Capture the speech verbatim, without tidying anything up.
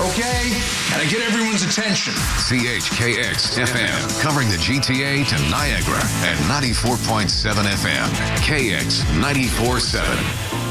Okay? Gotta get everyone's attention. C H K X F M, covering the G T A to Niagara at ninety-four point seven F M. K X ninety-four point seven.